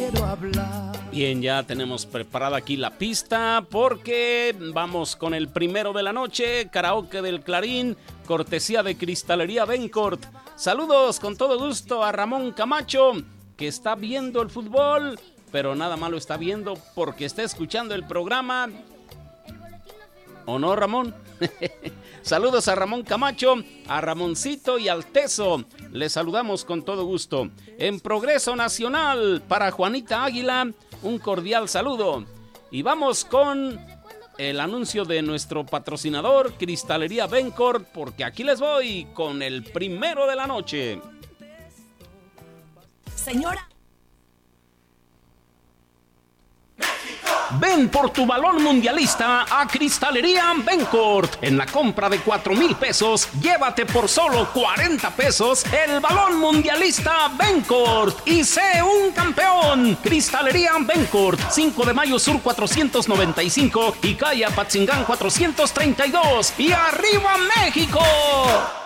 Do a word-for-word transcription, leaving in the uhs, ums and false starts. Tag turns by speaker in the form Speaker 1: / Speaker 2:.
Speaker 1: quiero hablar.
Speaker 2: Bien, ya tenemos preparada aquí la pista porque vamos con el primero de la noche, karaoke del Clarín, cortesía de Cristalería Bencourt. Saludos con todo gusto a Ramón Camacho, que está viendo el fútbol, pero nada malo está viendo porque está escuchando el programa. ¿O no, Ramón? Saludos a Ramón Camacho, a Ramoncito y al Teso. Les saludamos con todo gusto. En Progreso Nacional, para Juanita Águila, un cordial saludo. Y vamos con el anuncio de nuestro patrocinador, Cristalería Bencourt, porque aquí les voy con el primero de la noche.
Speaker 1: Señora.
Speaker 2: Ven por tu balón mundialista a Cristalería Bencourt. En la compra de cuatro mil pesos, llévate por solo cuarenta pesos el balón mundialista Bencourt y sé un campeón. Cristalería Bencourt, cinco de mayo Sur cuatrocientos noventa y cinco y calle Apatzingán cuatrocientos treinta y dos. ¡Y arriba México!